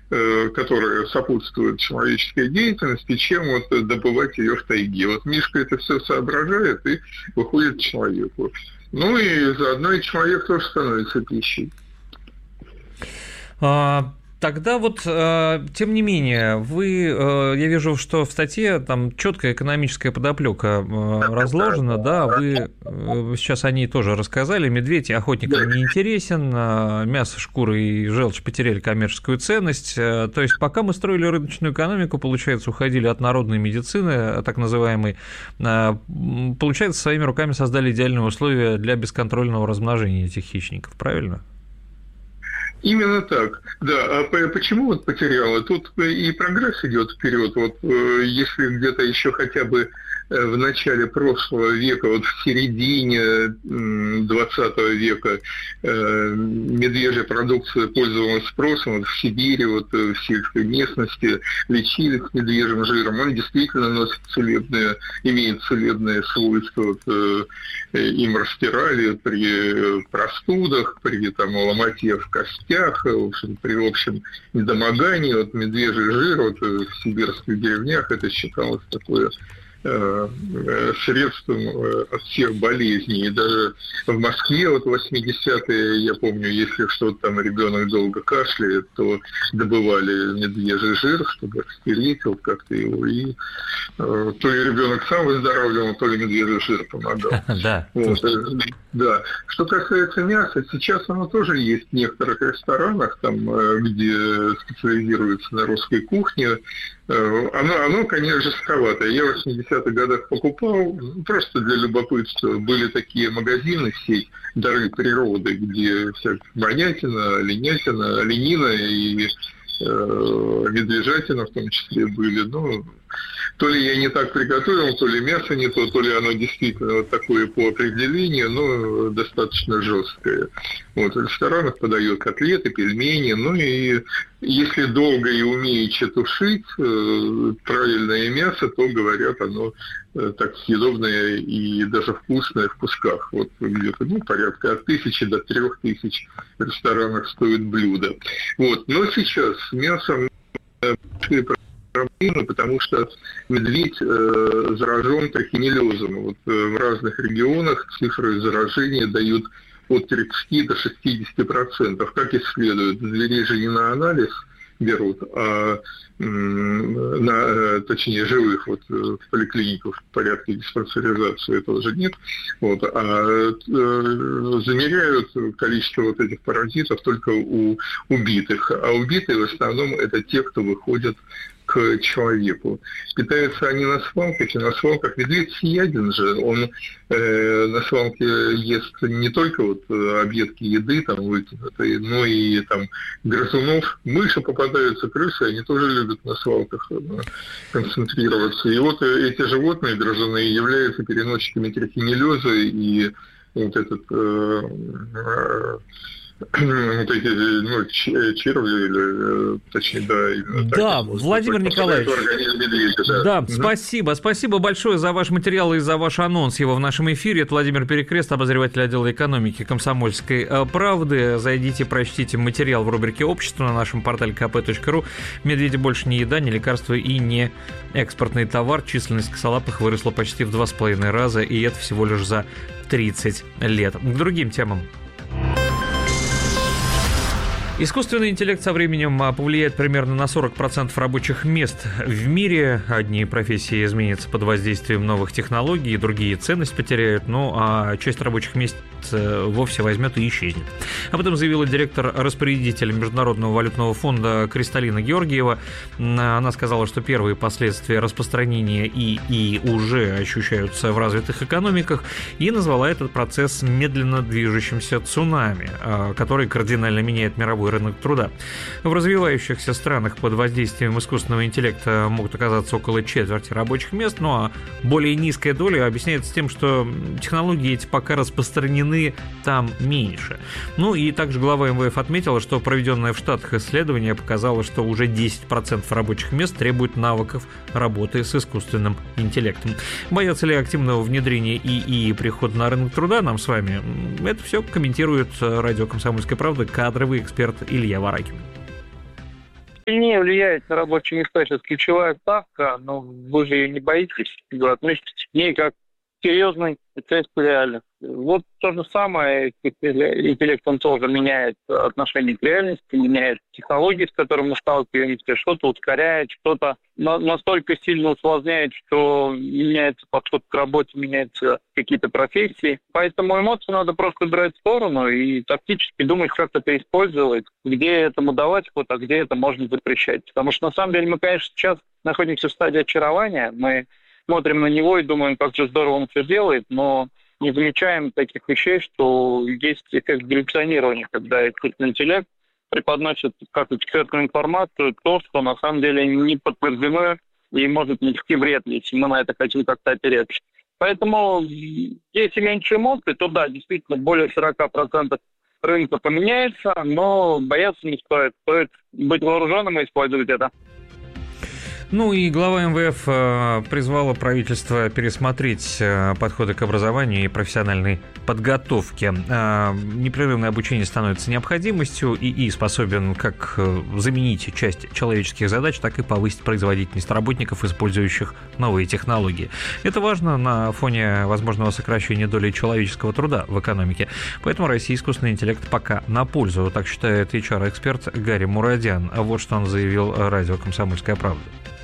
которая сопутствует человеческой деятельности, чем вот добывать ее в тайге. Вот мишка это все соображает и выходит к человеку. Ну и заодно и человек тоже становится пищей. Тогда вот, тем не менее, я вижу, что в статье там четкая экономическая подоплека разложена, да, вы сейчас о ней тоже рассказали. Медведь охотникам не интересен, мясо, шкуры и желчь потеряли коммерческую ценность. То есть пока мы строили рыночную экономику, получается, уходили от народной медицины, так называемой, получается, своими руками создали идеальные условия для бесконтрольного размножения этих хищников, правильно? Именно так, да. А почему вот потеряла? Тут и прогресс идет вперед. Вот если где-то еще хотя бы в начале прошлого века, вот в середине 20 века медвежья продукция пользовалась спросом. Вот в Сибири, вот в сельской местности лечили с медвежьим жиром. Он действительно носит имеет целебные свойства. Вот, им растирали при простудах, при ломоте в костях, в общем, при общем недомогании. Вот медвежий жир вот, в сибирских деревнях это считалось такое средством от всех болезней. И даже в Москве вот в 80-е, я помню, если что-то там ребенок долго кашляет, то добывали медвежий жир, чтобы растереть вот как-то его, и то ли ребенок сам выздоравливал, то ли медвежий жир помогал. Да. Вот, да. Что касается мяса, сейчас оно тоже есть в некоторых ресторанах, там, где специализируются на русской кухне. Оно, конечно, жестковатое. Я в 80-х годах покупал, просто для любопытства. Были такие магазины, сеть «Дары природы», где всякая манятина, оленина и медвежатина в том числе были. Ну, то ли я не так приготовил, то ли мясо не то ли оно действительно вот такое по определению, но достаточно жесткое. Вот в ресторанах подают котлеты, пельмени, ну и если долго и умеючи тушить правильное мясо, то, говорят, оно так съедобное и даже вкусное в кусках. Вот где-то порядка от 1000 до 3000 в ресторанах стоит блюдо. Вот. Но сейчас с мясом проблемы, потому что медведь заражен трихинеллезом. Вот в разных регионах цифры заражения дают от 30 до 60%. Как и следует, зверей же не на анализ берут, а точнее живых вот в поликлиниках в порядке диспансеризации тоже нет, вот, а замеряют количество вот этих паразитов только у убитых, а убитые в основном это те, кто выходят к человеку. Питаются они на свалках, и на свалках медведь всеяден же, он на свалке ест не только вот объедки еды там выкинутые, но и там грызунов, мыши попадаются, крысы, они тоже любят на свалках концентрироваться. И вот эти животные, грызуны, являются переносчиками трихинеллеза, и вот этот вот эти черви, или, точнее, да. Да, Владимир Николаевич, да, спасибо большое за ваш материал и за ваш анонс его в нашем эфире. Это Владимир Перекрест, обозреватель отдела экономики «Комсомольской правды». Зайдите, прочтите материал в рубрике «Общество» на нашем портале kp.ru. Медведи больше не еда, не лекарство и не экспортный товар. Численность косолапых выросла почти в 2,5 раза, и это всего лишь за 30 лет. К другим темам. Искусственный интеллект со временем повлияет примерно на 40% рабочих мест в мире. Одни профессии изменятся под воздействием новых технологий, другие ценность потеряют, а часть рабочих мест вовсе возьмет и исчезнет. Об этом заявила директор-распорядитель Международного валютного фонда Кристалина Георгиева. Она сказала, что первые последствия распространения ИИ уже ощущаются в развитых экономиках, и назвала этот процесс медленно движущимся цунами, который кардинально меняет мировой рынок труда. В развивающихся странах под воздействием искусственного интеллекта могут оказаться около четверти рабочих мест, а более низкая доля объясняется тем, что технологии эти пока распространены там меньше. И также глава МВФ отметила, что проведенное в Штатах исследование показало, что уже 10% рабочих мест требуют навыков работы с искусственным интеллектом. Боятся ли активного внедрения ИИ и прихода на рынок труда нам с вами? Это все комментирует радио «Комсомольская правда» кадровый эксперт Илья Варакин. сильнее влияет на рабочие места сейчас ключевая ставка, но вы же ее не боитесь, вы относитесь к ней как к серьезной части реальности. Вот то же самое, интеллект, он тоже меняет отношение к реальности, меняет технологии, с которыми мы сталкиваемся, что-то ускоряет, что-то настолько сильно усложняет, что меняется подход к работе, меняются какие-то профессии. Поэтому эмоции надо просто брать в сторону и тактически думать, как это использовать, где этому давать ход, а где это можно запрещать. Потому что на самом деле мы, конечно, сейчас находимся в стадии очарования, мы смотрим на него и думаем, как же здорово он все делает, но не замечаем таких вещей, что есть эффект галлюцинирования, когда искусственный интеллект преподносит как экспертную информацию, то, что на самом деле не подтверждено и может нанести вред, если мы на это хотим как-то опереться. Поэтому, если меньше эмоций, то да, действительно, более 40% рынка поменяется, но бояться не стоит. Стоит быть вооруженным и использовать это. Ну и глава МВФ призвала правительство пересмотреть подходы к образованию и профессиональной подготовке. Непрерывное обучение становится необходимостью, ИИ способен как заменить часть человеческих задач, так и повысить производительность работников, использующих новые технологии. Это важно на фоне возможного сокращения доли человеческого труда в экономике. Поэтому России искусственный интеллект пока на пользу, так считает HR-эксперт Гарри Мурадян. Вот что он заявил радио «Комсомольская правда».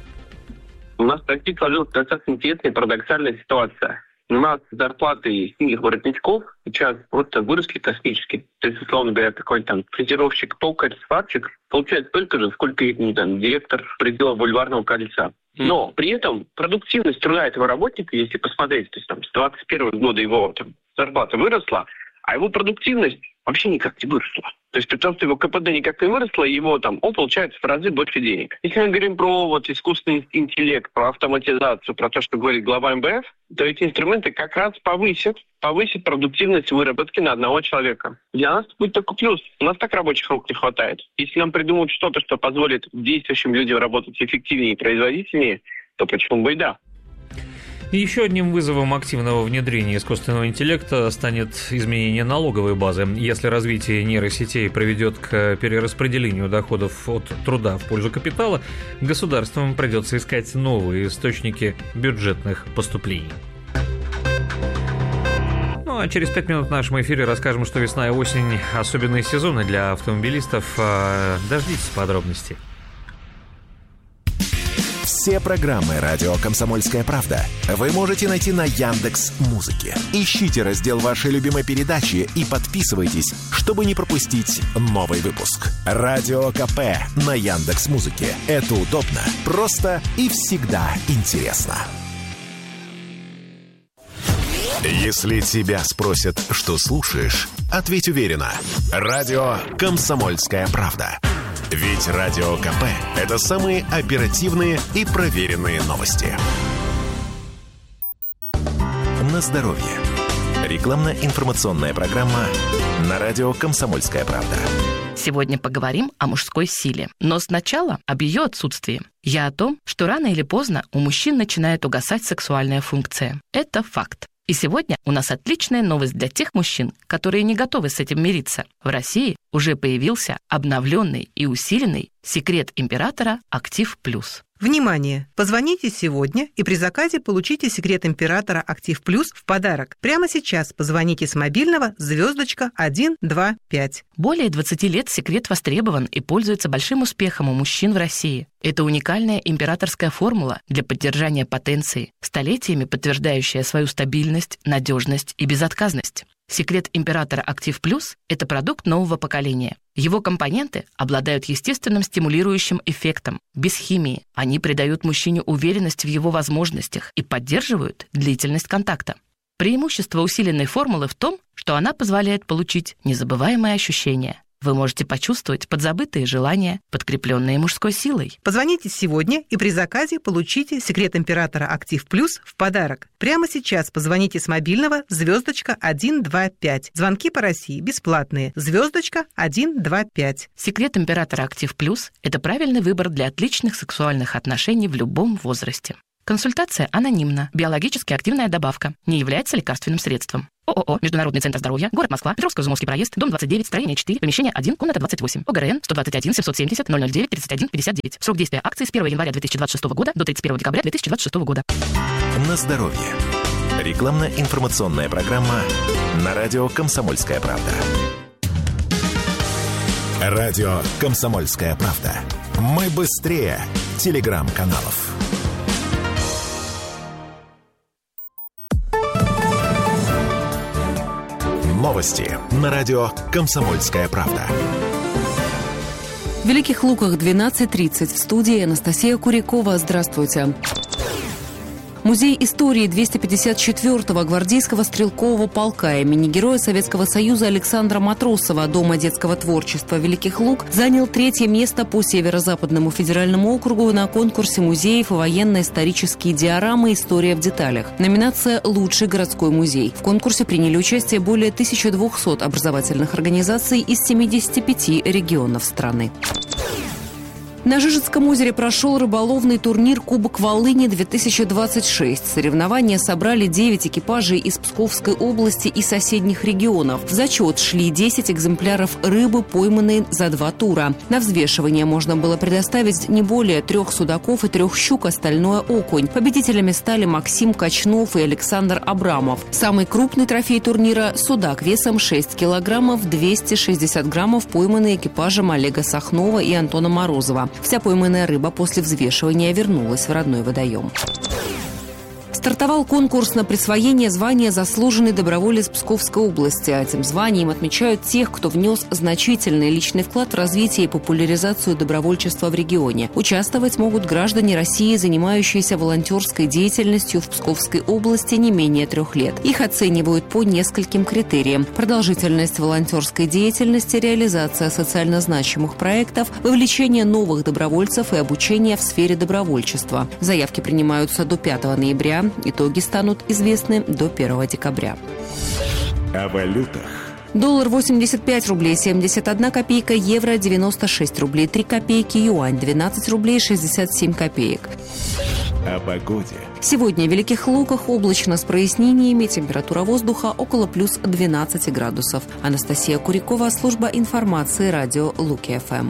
У нас в России сложилась достаточно интересная и парадоксальная ситуация. У нас зарплаты синих воротничков сейчас просто выросли космически. То есть, условно говоря, какой-то там фрезеровщик, токарь, сварщик получает столько же, сколько и директор предела Бульварного кольца. Но при этом продуктивность труда этого работника, если посмотреть, то есть там с 2021 года его зарплата выросла, а его продуктивность вообще никак не выросла. То есть при том, что его КПД никак не выросло, его он получает в разы больше денег. Если мы говорим про искусственный интеллект, про автоматизацию, про то, что говорит глава МВФ, то эти инструменты как раз повысят продуктивность выработки на одного человека. Для нас это будет только плюс. У нас так рабочих рук не хватает. Если нам придумают что-то, что позволит действующим людям работать эффективнее и производительнее, то почему бы и да. И еще одним вызовом активного внедрения искусственного интеллекта станет изменение налоговой базы. Если развитие нейросетей приведет к перераспределению доходов от труда в пользу капитала, государствам придется искать новые источники бюджетных поступлений. Ну а через 5 минут в нашем эфире расскажем, что весна и осень – особенные сезоны для автомобилистов. Дождитесь подробностей. Все программы «Радио Комсомольская правда» вы можете найти на Яндекс.Музыке. Ищите раздел вашей любимой передачи и подписывайтесь, чтобы не пропустить новый выпуск. Радио КП на Яндекс.Музыке. Это удобно, просто и всегда интересно. Если тебя спросят, что слушаешь, ответь уверенно. Радио «Комсомольская правда». Ведь Радио КП – это самые оперативные и проверенные новости. На здоровье. Рекламно-информационная программа на радио «Комсомольская правда». Сегодня поговорим о мужской силе. Но сначала об ее отсутствии. Я о том, что рано или поздно у мужчин начинает угасать сексуальная функция. Это факт. И сегодня у нас отличная новость для тех мужчин, которые не готовы с этим мириться. В России уже появился обновленный и усиленный секрет императора «Актив Плюс». Внимание! Позвоните сегодня и при заказе получите секрет императора «Актив Плюс» в подарок. Прямо сейчас позвоните с мобильного *125. Более 20 лет секрет востребован и пользуется большим успехом у мужчин в России. Это уникальная императорская формула для поддержания потенции, столетиями подтверждающая свою стабильность, надежность и безотказность. Секрет императора «Актив Плюс» – это продукт нового поколения. Его компоненты обладают естественным стимулирующим эффектом, без химии. Они придают мужчине уверенность в его возможностях и поддерживают длительность контакта. Преимущество усиленной формулы в том, что она позволяет получить незабываемые ощущения. Вы можете почувствовать подзабытые желания, подкрепленные мужской силой. Позвоните сегодня и при заказе получите секрет императора «Актив Плюс» в подарок. Прямо сейчас позвоните с мобильного *125. Звонки по России бесплатные. *125. Секрет императора «Актив Плюс» – это правильный выбор для отличных сексуальных отношений в любом возрасте. Консультация анонимна. Биологически активная добавка. Не является лекарственным средством. ООО «Международный центр здоровья», город Москва, Петровско-Изумовский проезд, дом 29, строение 4, помещение 1, комната 28, ОГРН 121 770 009 31 59. Срок действия акции с 1 января 2026 года до 31 декабря 2026 года. На здоровье. Рекламно-информационная программа на радио «Комсомольская правда». Радио «Комсомольская правда». Мы быстрее телеграм-каналов. Новости на радио «Комсомольская правда». В Великих Луках 12:30. В студии Анастасия Курякова. Здравствуйте. Музей истории 254-го гвардейского стрелкового полка имени Героя Советского Союза Александра Матросова Дома детского творчества Великих Лук занял 3-е место по Северо-Западному федеральному округу на конкурсе музеев и военно-исторические диорамы «История в деталях». Номинация «Лучший городской музей». В конкурсе приняли участие более 1200 образовательных организаций из 75 регионов страны. На Жижицком озере прошел рыболовный турнир «Кубок Волыни-2026». Соревнования собрали 9 экипажей из Псковской области и соседних регионов. В зачет шли 10 экземпляров рыбы, пойманные за 2 тура. На взвешивание можно было предоставить не более 3 судаков и 3 щук, остальное – окунь. Победителями стали Максим Качнов и Александр Абрамов. Самый крупный трофей турнира – судак весом 6 килограммов 260 граммов, пойманный экипажем Олега Сахнова и Антона Морозова. Вся пойманная рыба после взвешивания вернулась в родной водоем. Стартовал конкурс на присвоение звания «Заслуженный доброволец Псковской области». Этим званием отмечают тех, кто внес значительный личный вклад в развитие и популяризацию добровольчества в регионе. Участвовать могут граждане России, занимающиеся волонтерской деятельностью в Псковской области не менее 3 лет. Их оценивают по нескольким критериям: продолжительность волонтерской деятельности, реализация социально значимых проектов, вовлечение новых добровольцев и обучение в сфере добровольчества. Заявки принимаются до 5 ноября. Итоги станут известны до 1 декабря. О валютах. Доллар 85 рублей 71 копейка, евро 96 рублей 3 копейки, юань 12 рублей 67 копеек. О погоде. Сегодня в Великих Луках облачно с прояснениями, температура воздуха около плюс 12 градусов. Анастасия Курякова, служба информации, радио Луки-ФМ.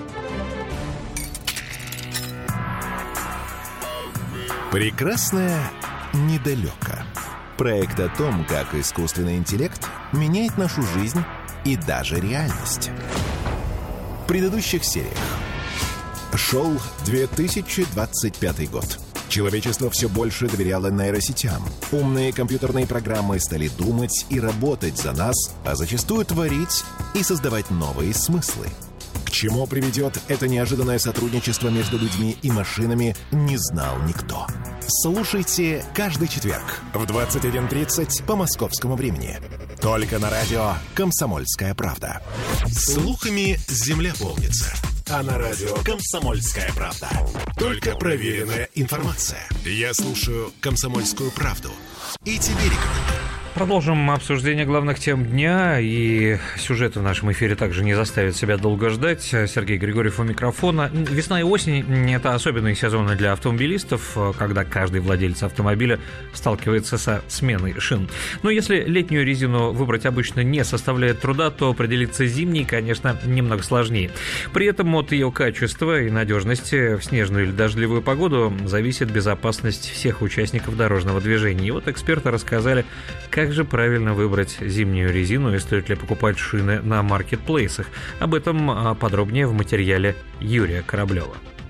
Прекрасное недалеко. Проект о том, как искусственный интеллект меняет нашу жизнь и даже реальность. В предыдущих сериях. Шел 2025 год. Человечество все больше доверяло нейросетям. Умные компьютерные программы стали думать и работать за нас, а зачастую творить и создавать новые смыслы. К чему приведет это неожиданное сотрудничество между людьми и машинами, не знал никто. Слушайте каждый четверг в 21:30 по московскому времени. Только на радио «Комсомольская правда». Слухами земля полнится. А на радио «Комсомольская правда» только проверенная информация. Я слушаю «Комсомольскую правду» и тебе рекомендую. Продолжим обсуждение главных тем дня, и сюжеты в нашем эфире также не заставят себя долго ждать. Сергей Григорьев у микрофона. Весна и осень – это особенные сезоны для автомобилистов, когда каждый владелец автомобиля сталкивается со сменой шин. Но если летнюю резину выбрать обычно не составляет труда, то определиться зимней, конечно, немного сложнее. При этом от ее качества и надежности в снежную или дождливую погоду зависит безопасность всех участников дорожного движения. И вот эксперты рассказали, как же правильно выбрать зимнюю резину и стоит ли покупать шины на маркетплейсах. Об этом подробнее в материале Юрия Кораблева.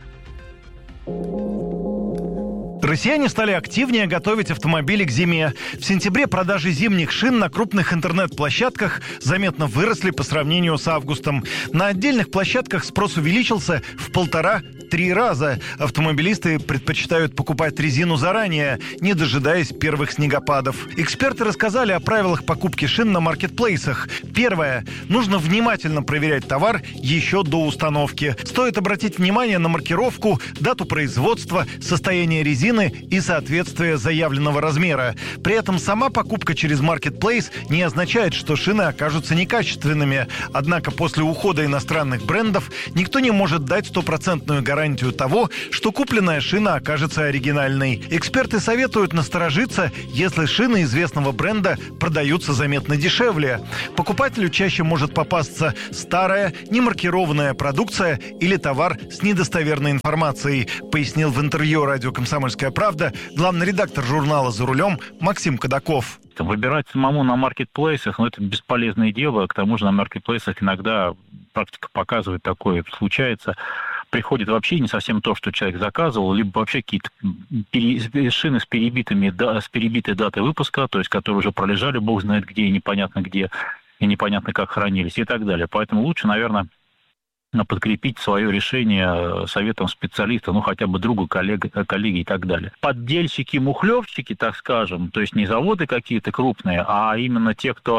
Россияне стали активнее готовить автомобили к зиме. В сентябре продажи зимних шин на крупных интернет-площадках заметно выросли по сравнению с августом. На отдельных площадках спрос увеличился в 1,5-3 раза. Автомобилисты предпочитают покупать резину заранее, не дожидаясь первых снегопадов. Эксперты рассказали о правилах покупки шин на маркетплейсах. Первое. Нужно внимательно проверять товар еще до установки. Стоит обратить внимание на маркировку, дату производства, состояние резины и соответствие заявленного размера. При этом сама покупка через маркетплейс не означает, что шины окажутся некачественными. Однако после ухода иностранных брендов никто не может дать стопроцентную гарантию гарантию того, что купленная шина окажется оригинальной. Эксперты советуют насторожиться, если шины известного бренда продаются заметно дешевле. Покупателю чаще может попасться старая, немаркированная продукция или товар с недостоверной информацией, пояснил в интервью радио «Комсомольская правда» главный редактор журнала «За рулем» Максим Кадаков. Выбирать самому на маркетплейсах, это бесполезное дело. К тому же на маркетплейсах иногда практика показывает, такое случается. Приходит вообще не совсем то, что человек заказывал, либо вообще какие-то шины с перебитой датой выпуска, то есть которые уже пролежали, бог знает где и непонятно как хранились и так далее. Поэтому лучше, наверное, подкрепить свое решение советом специалиста, хотя бы другу, коллеги и так далее. Поддельщики, мухлевщики, так скажем, то есть не заводы какие-то крупные, а именно те, кто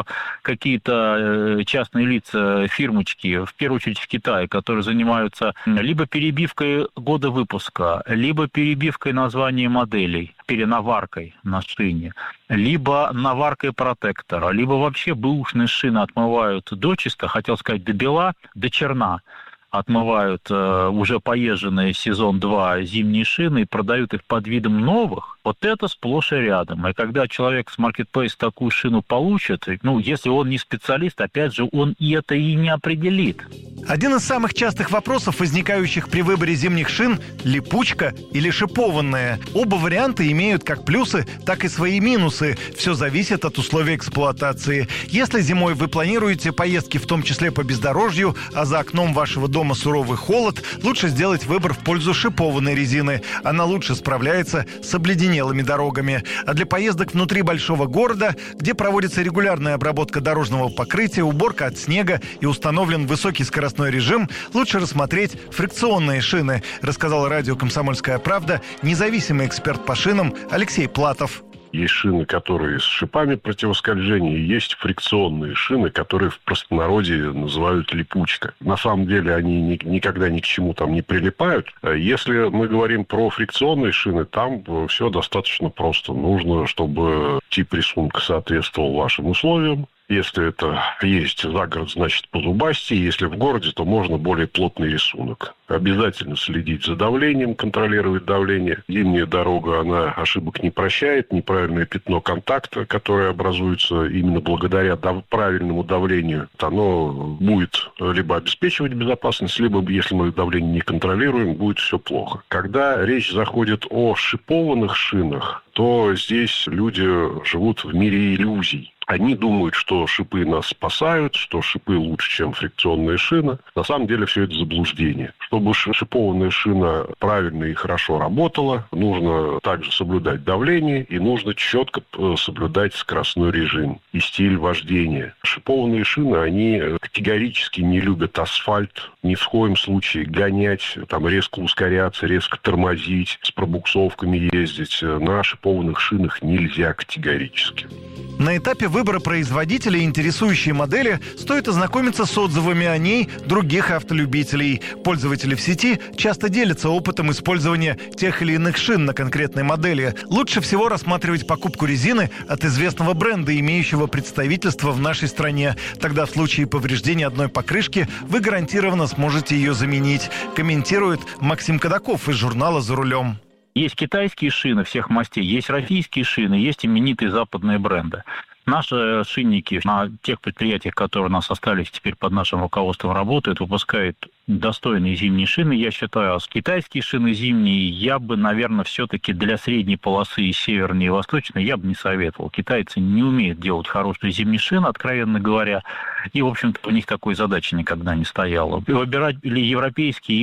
какие-то частные лица, фирмочки, в первую очередь в Китае, которые занимаются либо перебивкой года выпуска, либо перебивкой названий моделей, перенаваркой на шине, либо наваркой протектора, либо вообще бэушные шины отмывают дочисто, хотел сказать до бела, до черна. Отмывают уже поезженные сезон 2 зимние шины и продают их под видом новых, вот это сплошь и рядом. И когда человек с маркетплейса такую шину получит, если он не специалист, опять же, он это и не определит. Один из самых частых вопросов, возникающих при выборе зимних шин – липучка или шипованная. Оба варианта имеют как плюсы, так и свои минусы. Все зависит от условий эксплуатации. Если зимой вы планируете поездки, в том числе по бездорожью, а за окном вашего дома суровый холод, лучше сделать выбор в пользу шипованной резины. Она лучше справляется с обледенелыми дорогами. А для поездок внутри большого города, где проводится регулярная обработка дорожного покрытия, уборка от снега и установлен высокий скоростной режим, лучше рассмотреть фрикционные шины, рассказал радио «Комсомольская правда» независимый эксперт по шинам Алексей Платов. Есть шины, которые с шипами противоскольжения, и есть фрикционные шины, которые в простонародье называют липучка. На самом деле они никогда ни к чему там не прилипают. Если мы говорим про фрикционные шины, там все достаточно просто. Нужно, чтобы тип рисунка соответствовал вашим условиям. Если это есть за город, значит по зубасти. Если в городе, то можно более плотный рисунок. Обязательно следить за давлением, контролировать давление. Зимняя дорога, она ошибок не прощает. Неправильное пятно контакта, которое образуется именно благодаря правильному давлению, оно будет либо обеспечивать безопасность, либо, если мы давление не контролируем, будет все плохо. Когда речь заходит о шипованных шинах, то здесь люди живут в мире иллюзий. Они думают, что шипы нас спасают, что шипы лучше, чем фрикционная шина. На самом деле все это заблуждение. Чтобы шипованная шина правильно и хорошо работала, нужно также соблюдать давление и нужно четко соблюдать скоростной режим и стиль вождения. Шипованные шины, они категорически не любят асфальт, ни в коем случае гонять, резко ускоряться, резко тормозить, с пробуксовками ездить. На шипованных шинах нельзя категорически. На этапе выбора производителя интересующей модели стоит ознакомиться с отзывами о ней других автолюбителей. Пользователи в сети часто делятся опытом использования тех или иных шин на конкретной модели. Лучше всего рассматривать покупку резины от известного бренда, имеющего представительство в нашей стране. Тогда в случае повреждения одной покрышки вы гарантированно сможете ее заменить, комментирует Максим Кадаков из журнала «За рулем». Есть китайские шины всех мастей, есть российские шины, есть именитые западные бренды. Наши шинники на тех предприятиях, которые у нас остались теперь под нашим руководством работают, выпускают достойные зимние шины, я считаю. А китайские шины зимние я бы, наверное, все-таки для средней полосы и северной, и восточной я бы не советовал. Китайцы не умеют делать хорошие зимние шины, откровенно говоря, и, в общем-то, у них такой задачи никогда не стояло. Выбирать или европейские,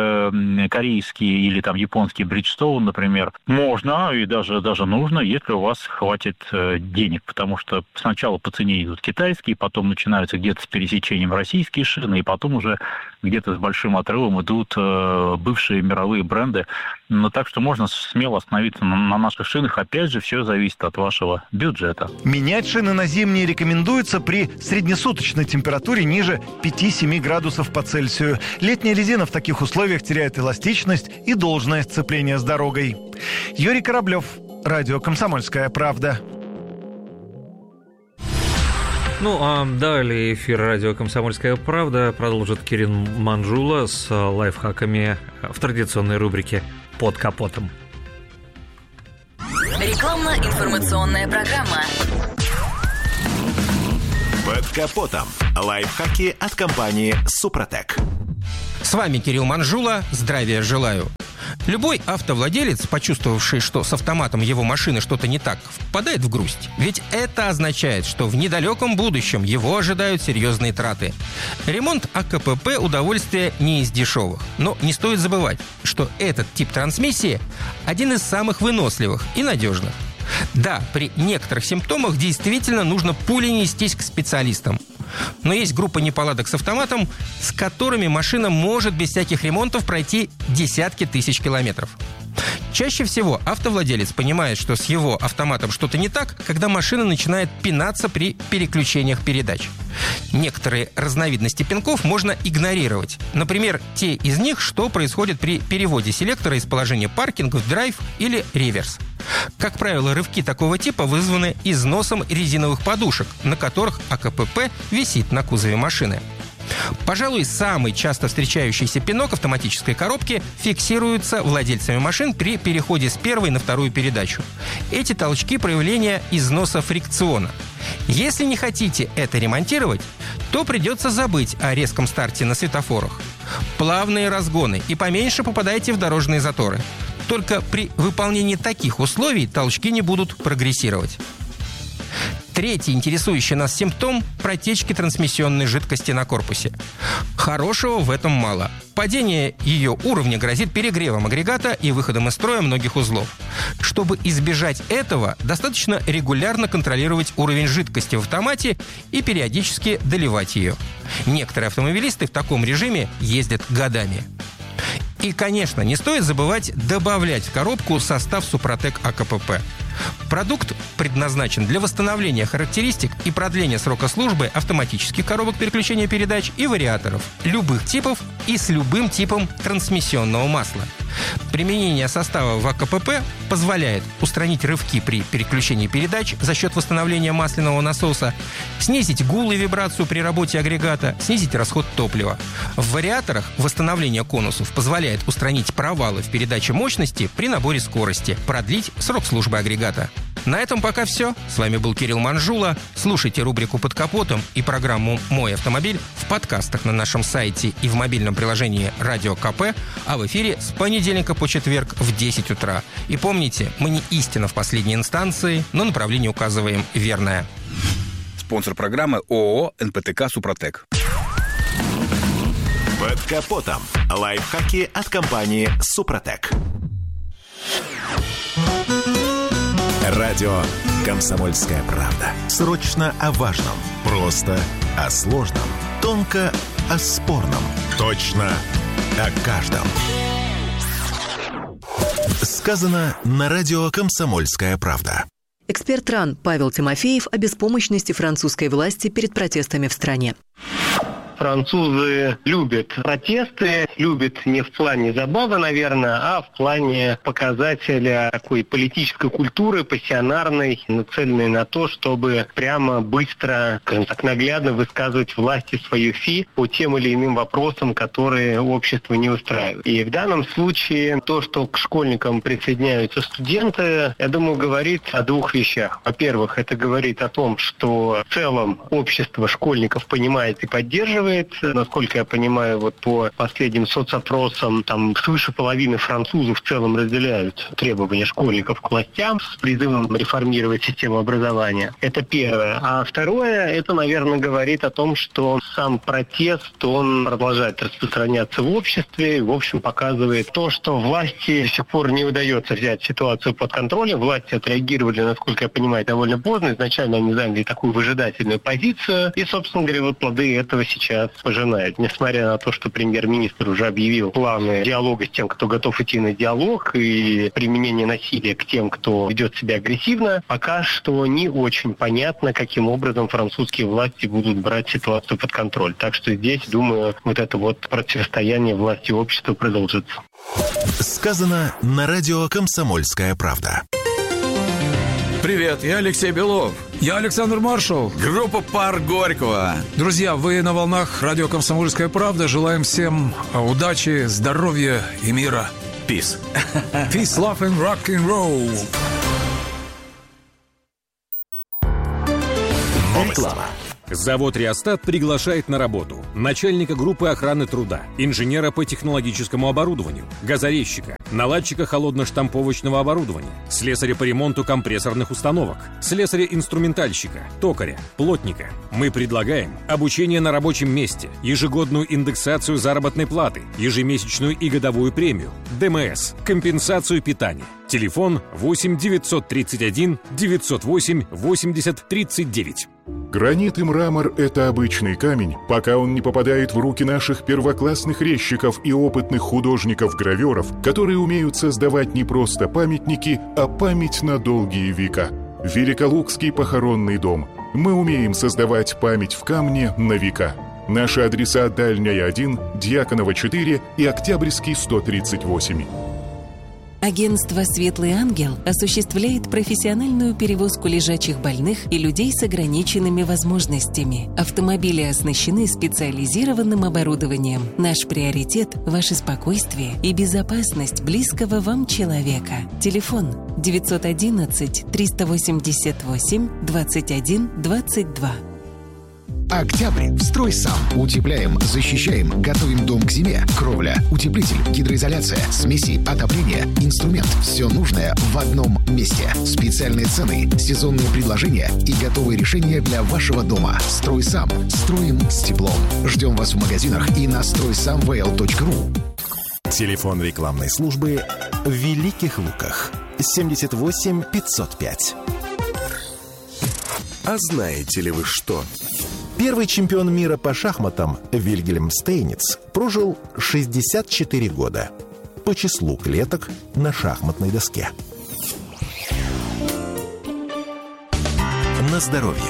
или корейские, или японский Bridgestone, например, можно и даже нужно, если у вас хватит денег, потому что сначала по цене идут китайские, потом начинаются где-то с пересечением российские шины, и потом уже где-то с большим отрывом идут бывшие мировые бренды. Так что можно смело остановиться на наших шинах. Опять же, все зависит от вашего бюджета. Менять шины на зимние рекомендуется при среднесуточной температуре ниже 5-7 градусов по Цельсию. Летняя резина в таких условиях теряет эластичность и должное сцепление с дорогой. Юрий Кораблев, радио «Комсомольская правда». Ну, а далее эфир радио «Комсомольская правда» продолжит Кирилл Манжула с лайфхаками в традиционной рубрике «Под капотом». Рекламно-информационная программа. «Под капотом». Лайфхаки от компании «Супротек». С вами Кирилл Манжула. Здравия желаю. Любой автовладелец, почувствовавший, что с автоматом его машины что-то не так, впадает в грусть. Ведь это означает, что в недалеком будущем его ожидают серьезные траты. Ремонт АКПП – удовольствие не из дешевых. Но не стоит забывать, что этот тип трансмиссии один из самых выносливых и надежных. Да, при некоторых симптомах действительно нужно пулей нестись к специалистам. Но есть группа неполадок с автоматом, с которыми машина может без всяких ремонтов пройти десятки тысяч километров. Чаще всего автовладелец понимает, что с его автоматом что-то не так, когда машина начинает пинаться при переключениях передач. Некоторые разновидности пинков можно игнорировать. Например, те из них, что происходит при переводе селектора из положения паркинг в драйв или реверс. Как правило, рывки такого типа вызваны износом резиновых подушек, на которых АКПП висит на кузове машины. Пожалуй, самый часто встречающийся пинок автоматической коробки фиксируется владельцами машин при переходе с первой на вторую передачу. Эти толчки – проявление износа фрикциона. Если не хотите это ремонтировать, то придется забыть о резком старте на светофорах. Плавные разгоны и поменьше попадайте в дорожные заторы. Только при выполнении таких условий толчки не будут прогрессировать. Третий интересующий нас симптом – протечки трансмиссионной жидкости на корпусе. Хорошего в этом мало. Падение ее уровня грозит перегревом агрегата и выходом из строя многих узлов. Чтобы избежать этого, достаточно регулярно контролировать уровень жидкости в автомате и периодически доливать ее. Некоторые автомобилисты в таком режиме ездят годами. И, конечно, не стоит забывать добавлять в коробку состав Супротек АКПП. Продукт предназначен для восстановления характеристик и продления срока службы автоматических коробок переключения передач и вариаторов любых типов и с любым типом трансмиссионного масла. Применение состава в АКПП позволяет устранить рывки при переключении передач за счет восстановления масляного насоса, снизить гул и вибрацию при работе агрегата, снизить расход топлива. В вариаторах восстановление конусов позволяет устранить провалы в передаче мощности при наборе скорости, продлить срок службы агрегата. На этом пока все. С вами был Кирилл Манжула. Слушайте рубрику «Под капотом» и программу «Мой автомобиль» в подкастах на нашем сайте и в мобильном приложении «Радио КП», а в эфире с понедельника по четверг в 10 утра. И помните, мы не истина в последней инстанции, но направление указываем верное. Спонсор программы ООО «НПТК Супротек». «Под капотом». Лайфхаки от компании «Супротек». Радио «Комсомольская правда». Срочно о важном. Просто о сложном. Тонко о спорном. Точно о каждом. Сказано на радио «Комсомольская правда». Эксперт РАН Павел Тимофеев о беспомощности французской власти перед протестами в стране. Французы любят протесты, любят не в плане забавы, наверное, а в плане показателя такой политической культуры, пассионарной, нацеленной на то, чтобы прямо быстро, скажем так, наглядно высказывать власти свою фи по тем или иным вопросам, которые общество не устраивает. И в данном случае то, что к школьникам присоединяются студенты, я думаю, говорит о двух вещах. Во-первых, это говорит о том, что в целом общество школьников понимает и поддерживает. Насколько я понимаю, вот по последним соцопросам, там свыше половины французов в целом разделяют требования школьников к властям с призывом реформировать систему образования. Это первое. А второе, это, наверное, говорит о том, что сам протест, он продолжает распространяться в обществе и, в общем, показывает то, что власти до сих пор не удается взять ситуацию под контролем. Власти отреагировали, насколько я понимаю, довольно поздно. Изначально они заняли такую выжидательную позицию. И, собственно говоря, вот плоды этого сейчас пожинает. Несмотря на то, что премьер-министр уже объявил планы диалога с тем, кто готов идти на диалог, и применение насилия к тем, кто ведет себя агрессивно, пока что не очень понятно, каким образом французские власти будут брать ситуацию под контроль. Так что здесь, думаю, вот это вот противостояние власти и общества продолжится. Сказано на радио «Комсомольская правда». Привет, я Алексей Белов. Я Александр Маршал. Группа «Пар Горького». Друзья, вы на волнах радио «Комсомольская правда». Желаем всем удачи, здоровья и мира. Peace. Peace, love and rock and roll. Реклама. Завод «Реостат» приглашает на работу начальника группы охраны труда, инженера по технологическому оборудованию, газорезчика, наладчика холодно-штамповочного оборудования, слесаря по ремонту компрессорных установок, слесаря-инструментальщика, токаря, плотника. Мы предлагаем обучение на рабочем месте, ежегодную индексацию заработной платы, ежемесячную и годовую премию, ДМС, компенсацию питания. Телефон 8 931 908 80 39. Гранит и мрамор – это обычный камень, пока он не попадает в руки наших первоклассных резчиков и опытных художников-гравёров, которые умеют создавать не просто памятники, а память на долгие века. Великолукский похоронный дом. Мы умеем создавать память в камне на века. Наши адреса: Дальняя 1, Дьяконова 4 и Октябрьский 138. Агентство «Светлый ангел» осуществляет профессиональную перевозку лежачих больных и людей с ограниченными возможностями. Автомобили оснащены специализированным оборудованием. Наш приоритет – ваше спокойствие и безопасность близкого вам человека. Телефон 911 388 21 22. Октябрь. Строй сам. Утепляем, защищаем, готовим дом к зиме. Кровля, утеплитель, гидроизоляция, смеси, отопление, инструмент. Все нужное в одном месте. Специальные цены, сезонные предложения и готовые решения для вашего дома. Строй сам. Строим с теплом. Ждем вас в магазинах и на стройсамвл.ру. Телефон рекламной службы в Великих Луках. 78 505. А знаете ли вы что? Первый чемпион мира по шахматам Вильгельм Стейниц прожил 64 года по числу клеток на шахматной доске. На здоровье.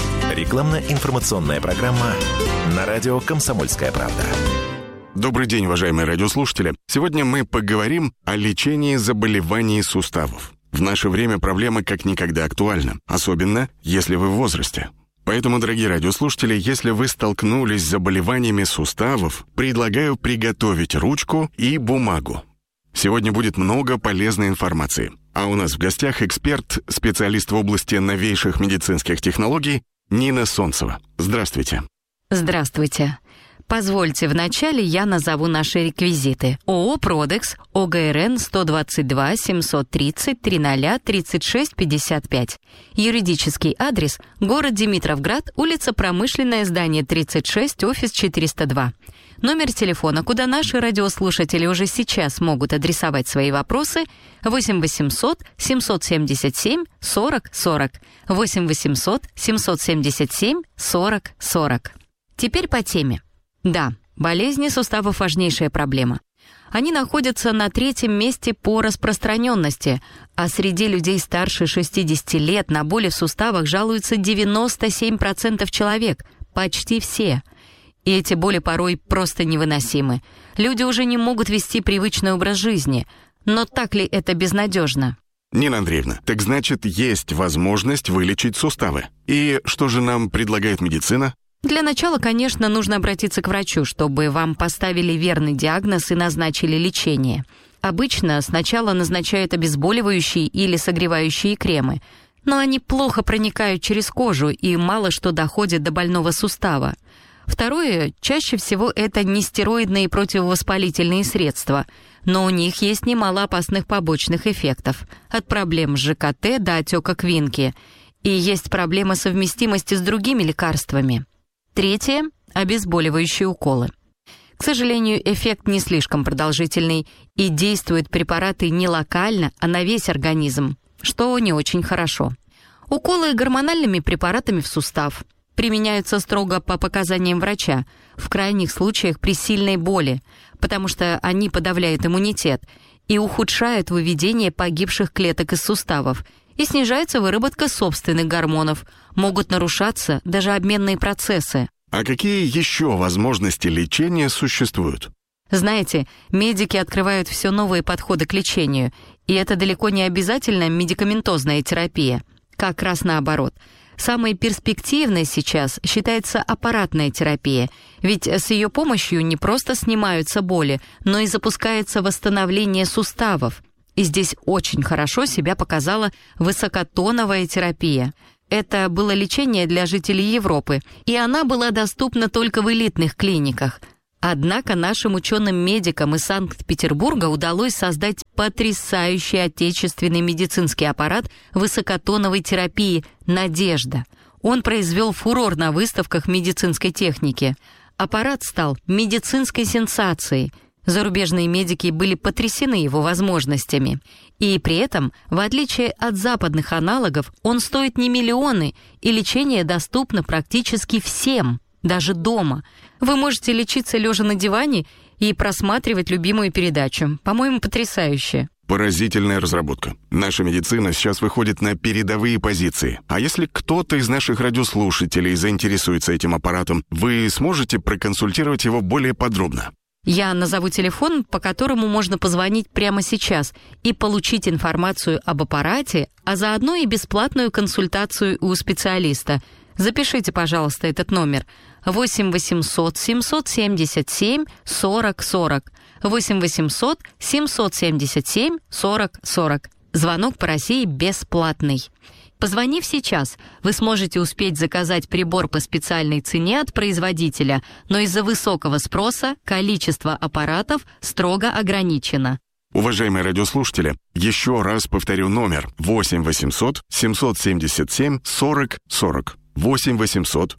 Рекламно-информационная программа на радио «Комсомольская правда». Добрый день, уважаемые радиослушатели. Сегодня мы поговорим о лечении заболеваний суставов. В наше время проблема как никогда актуальна, особенно если вы в возрасте. Поэтому, дорогие радиослушатели, если вы столкнулись с заболеваниями суставов, предлагаю приготовить ручку и бумагу. Сегодня будет много полезной информации. А у нас в гостях эксперт, специалист в области новейших медицинских технологий Нина Солнцева. Здравствуйте. Здравствуйте. Позвольте, вначале я назову наши реквизиты. ООО «Продекс», ОГРН 122 730 00 36 55. Юридический адрес – город Димитровград, улица Промышленная, здание 36, офис 402. Номер телефона, куда наши радиослушатели уже сейчас могут адресовать свои вопросы – 8 800 777 40 40. 8 800 777 40 40. Теперь по теме. Да, болезни суставов – важнейшая проблема. Они находятся на 3-м месте по распространенности, а среди людей старше 60 лет на боли в суставах жалуются 97% человек, почти все. И эти боли порой просто невыносимы. Люди уже не могут вести привычный образ жизни. Но так ли это безнадежно? Нина Андреевна, так значит, есть возможность вылечить суставы. И что же нам предлагает медицина? Для начала, конечно, нужно обратиться к врачу, чтобы вам поставили верный диагноз и назначили лечение. Обычно сначала назначают обезболивающие или согревающие кремы, но они плохо проникают через кожу и мало что доходит до больного сустава. Второе, чаще всего это нестероидные противовоспалительные средства, но у них есть немало опасных побочных эффектов, от проблем с ЖКТ до отека квинки, и есть проблема совместимости с другими лекарствами. Третье – обезболивающие уколы. К сожалению, эффект не слишком продолжительный, и действуют препараты не локально, а на весь организм, что не очень хорошо. Уколы гормональными препаратами в сустав применяются строго по показаниям врача, в крайних случаях при сильной боли, потому что они подавляют иммунитет и ухудшают выведение погибших клеток из суставов, и снижается выработка собственных гормонов, могут нарушаться даже обменные процессы. А какие еще возможности лечения существуют? Знаете, медики открывают все новые подходы к лечению, и это далеко не обязательно медикаментозная терапия. Как раз наоборот. Самой перспективной сейчас считается аппаратная терапия, ведь с ее помощью не просто снимаются боли, но и запускается восстановление суставов. И здесь очень хорошо себя показала высокотоновая терапия. Это было лечение для жителей Европы, и она была доступна только в элитных клиниках. Однако нашим ученым-медикам из Санкт-Петербурга удалось создать потрясающий отечественный медицинский аппарат высокотоновой терапии «Надежда». Он произвел фурор на выставках медицинской техники. Аппарат стал медицинской сенсацией. Зарубежные медики были потрясены его возможностями. И при этом, в отличие от западных аналогов, он стоит не миллионы, и лечение доступно практически всем, даже дома. Вы можете лечиться лежа на диване и просматривать любимую передачу. По-моему, потрясающе. Поразительная разработка. Наша медицина сейчас выходит на передовые позиции. А если кто-то из наших радиослушателей заинтересуется этим аппаратом, вы сможете проконсультировать его более подробно? Я назову телефон, по которому можно позвонить прямо сейчас и получить информацию об аппарате, а заодно и бесплатную консультацию у специалиста. Запишите, пожалуйста, этот номер. 8 800 777 40 40. 8 800 777 40 40. Звонок по России бесплатный. Позвонив сейчас, вы сможете успеть заказать прибор по специальной цене от производителя, но из-за высокого спроса количество аппаратов строго ограничено. Уважаемые радиослушатели, еще раз повторю номер 8 800 777 40 40. 8 800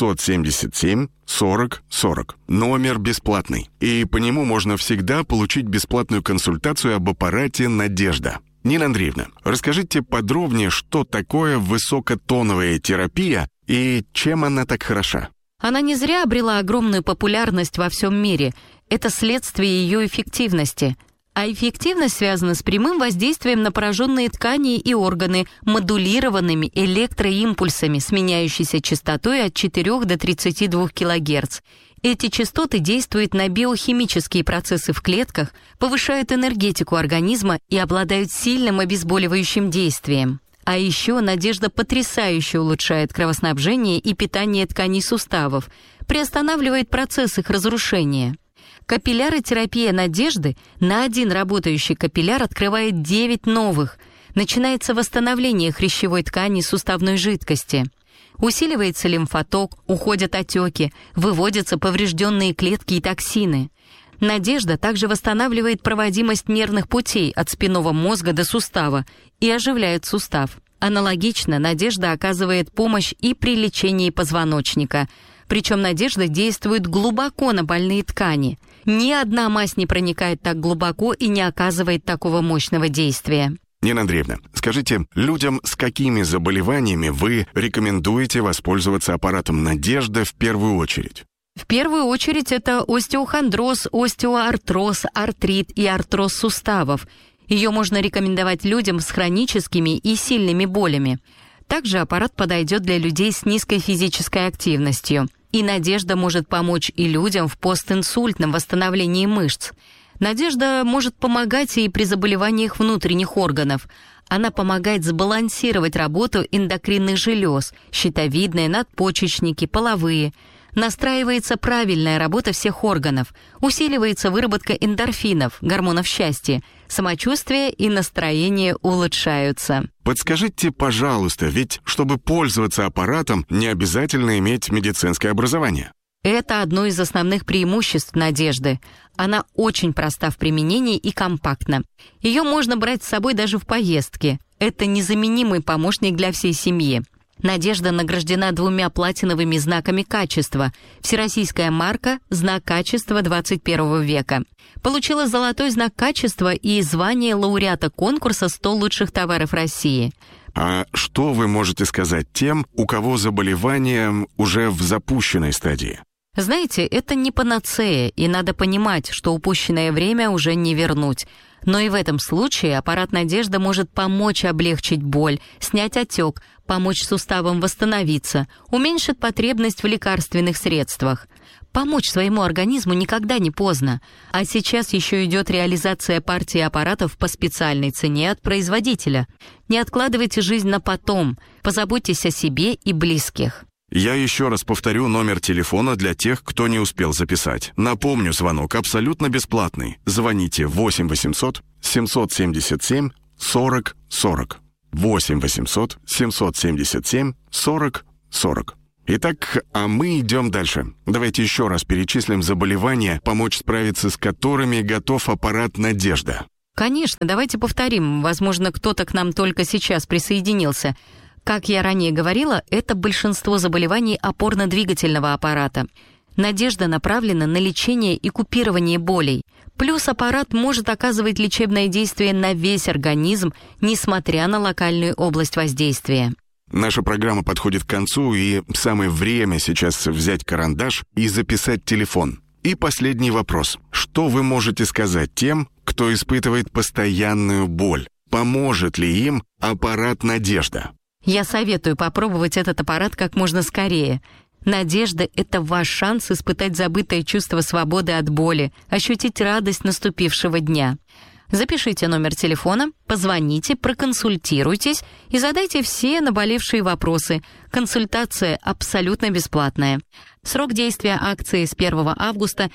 777 40 40. Номер бесплатный. И по нему можно всегда получить бесплатную консультацию об аппарате «Надежда». Нина Андреевна, расскажите подробнее, что такое высокотоновая терапия и чем она так хороша? Она не зря обрела огромную популярность во всем мире. Это следствие ее эффективности. А эффективность связана с прямым воздействием на пораженные ткани и органы модулированными электроимпульсами с меняющейся частотой от 4 до 32 кГц. Эти частоты действуют на биохимические процессы в клетках, повышают энергетику организма и обладают сильным обезболивающим действием. А еще «Надежда» потрясающе улучшает кровоснабжение и питание тканей суставов, приостанавливает процесс их разрушения. Капилляротерапия «Надежды» на один работающий капилляр открывает 9 новых. Начинается восстановление хрящевой ткани и суставной жидкости. Усиливается лимфоток, уходят отеки, выводятся поврежденные клетки и токсины. «Надежда» также восстанавливает проводимость нервных путей от спинного мозга до сустава и оживляет сустав. Аналогично «Надежда» оказывает помощь и при лечении позвоночника. Причем «Надежда» действует глубоко на больные ткани. Ни одна мазь не проникает так глубоко и не оказывает такого мощного действия. Нина Андреевна, скажите, людям с какими заболеваниями вы рекомендуете воспользоваться аппаратом «Надежда» в первую очередь? В первую очередь это остеохондроз, остеоартроз, артрит и артроз суставов. Ее можно рекомендовать людям с хроническими и сильными болями. Также аппарат подойдет для людей с низкой физической активностью. И «Надежда» может помочь и людям в постинсультном восстановлении мышц. «Надежда» может помогать и при заболеваниях внутренних органов. Она помогает сбалансировать работу эндокринных желез, щитовидные, надпочечники, половые. Настраивается правильная работа всех органов, усиливается выработка эндорфинов, гормонов счастья, самочувствие и настроение улучшаются. Подскажите, пожалуйста, ведь чтобы пользоваться аппаратом, не обязательно иметь медицинское образование. Это одно из основных преимуществ «Надежды». Она очень проста в применении и компактна. Ее можно брать с собой даже в поездке. Это незаменимый помощник для всей семьи. «Надежда» награждена 2 платиновыми знаками качества. Всероссийская марка «Знак качества 21 века». Получила золотой знак качества и звание лауреата конкурса «100 лучших товаров России». А что вы можете сказать тем, у кого заболевание уже в запущенной стадии? Знаете, это не панацея, и надо понимать, что упущенное время уже не вернуть. Но и в этом случае аппарат «Надежда» может помочь облегчить боль, снять отек, помочь суставам восстановиться, уменьшит потребность в лекарственных средствах. Помочь своему организму никогда не поздно. А сейчас еще идет реализация партии аппаратов по специальной цене от производителя. Не откладывайте жизнь на потом. Позаботьтесь о себе и близких. Я еще раз повторю номер телефона для тех, кто не успел записать. Напомню, звонок абсолютно бесплатный. Звоните 8 800 777 40 40. 8 800 777 40 40. Итак, а мы идем дальше. Давайте еще раз перечислим заболевания, помочь справиться с которыми готов аппарат «Надежда». Конечно, давайте повторим. Возможно, кто-то к нам только сейчас присоединился. Как я ранее говорила, это большинство заболеваний опорно-двигательного аппарата. «Надежда» направлена на лечение и купирование болей. Плюс аппарат может оказывать лечебное действие на весь организм, несмотря на локальную область воздействия. Наша программа подходит к концу, и самое время сейчас взять карандаш и записать телефон. И последний вопрос. Что вы можете сказать тем, кто испытывает постоянную боль? Поможет ли им аппарат «Надежда»? Я советую попробовать этот аппарат как можно скорее. «Надежда» — это ваш шанс испытать забытое чувство свободы от боли, ощутить радость наступившего дня. Запишите номер телефона, позвоните, проконсультируйтесь и задайте все наболевшие вопросы. Консультация абсолютно бесплатная. Срок действия акции с 1 августа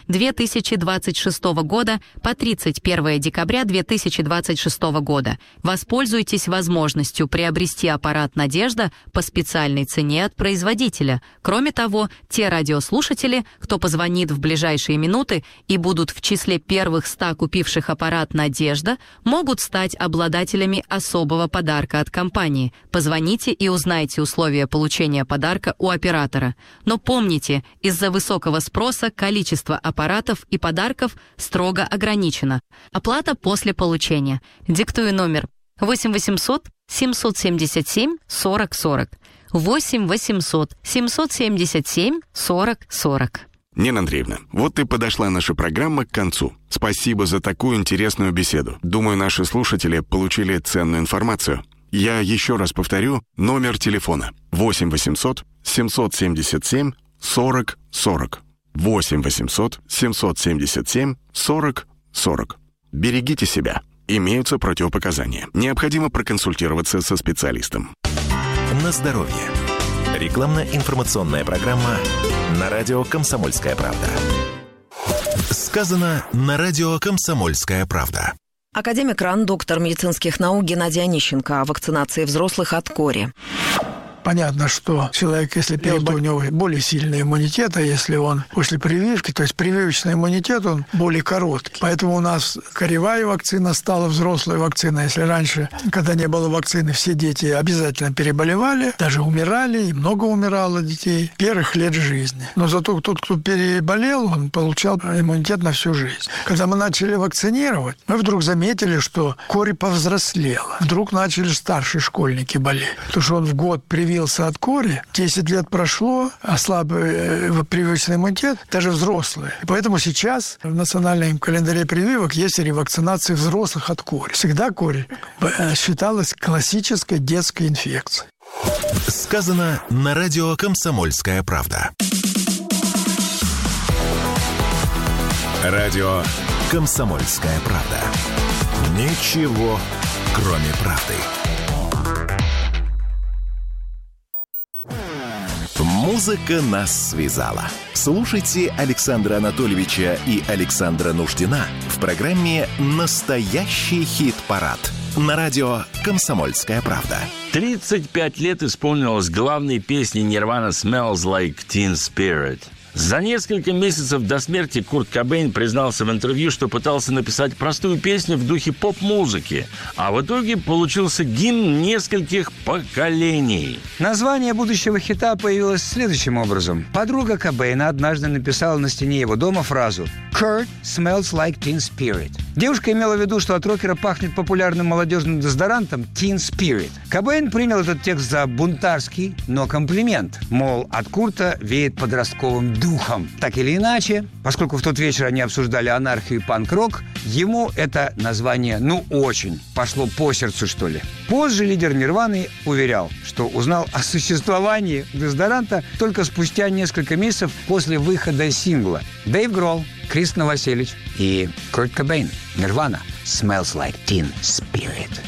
2026 года по 31 декабря 2026 года. Воспользуйтесь возможностью приобрести аппарат «Надежда» по специальной цене от производителя. Кроме того, те радиослушатели, кто позвонит в ближайшие минуты и будут в числе первых 100 купивших аппарат «Надежда», могут стать обладателями особого подарка от компании. Позвоните и узнайте условия получения подарка у оператора. Но помните, из-за высокого спроса количество аппаратов и подарков строго ограничено. Оплата после получения. Диктую номер 8 800 777 40 40. 8 800 777 40 40. Нина Андреевна, вот и подошла наша программа к концу. Спасибо за такую интересную беседу. Думаю, наши слушатели получили ценную информацию. Я еще раз повторю номер телефона 8 800 777 40 40. 8 800 777 40 40. Берегите себя. Имеются противопоказания. Необходимо проконсультироваться со специалистом. На здоровье. Рекламно-информационная программа на радио «Комсомольская правда». Сказано на радио «Комсомольская правда». Академик РАН, доктор медицинских наук Геннадий Онищенко о вакцинации взрослых от кори. Понятно, что человек, если пьет, у него более сильный иммунитет, а если он после прививки, то есть прививочный иммунитет, он более короткий. Поэтому у нас коревая вакцина стала взрослой вакциной. Если раньше, когда не было вакцины, все дети обязательно переболевали, даже умирали, и много умирало детей первых лет жизни. Но зато тот, кто переболел, он получал иммунитет на всю жизнь. Когда мы начали вакцинировать, мы вдруг заметили, что корь повзрослела. Вдруг начали старшие школьники болеть. Потому что он в год привился от кори, 10 лет прошло, ослаб прививочный иммунитет, даже взрослые. И поэтому сейчас в национальном календаре прививок есть ревакцинация взрослых от кори. Всегда корь считалась классической детской инфекцией. Сказано на радио «Комсомольская правда». Радио «Комсомольская правда». Ничего, кроме правды. Музыка нас связала. Слушайте Александра Анатольевича и Александра Нуждина в программе «Настоящий хит-парад» на радио «Комсомольская правда». 35 лет исполнилось главной песни Nirvana «Smells Like Teen Spirit». За несколько месяцев до смерти Курт Кобейн признался в интервью, что пытался написать простую песню в духе поп-музыки, а в итоге получился гимн нескольких поколений. Название будущего хита появилось следующим образом. Подруга Кобейна однажды написала на стене его дома фразу Kurt smells like Teen Spirit. Девушка имела в виду, что от рокера пахнет популярным молодежным дезодорантом Teen Spirit. Кобейн принял этот текст за бунтарский, но комплимент. Мол, от Курта веет подростковым духом. Так или иначе, поскольку в тот вечер они обсуждали анархию и панк-рок, ему это название, очень пошло по сердцу, что ли. Позже лидер Нирваны уверял, что узнал о существовании дезодоранта только спустя несколько месяцев после выхода сингла. Дэйв Гролл, Крис Новоселич и Курт Кобейн. Нирвана. Smells like Teen Spirit.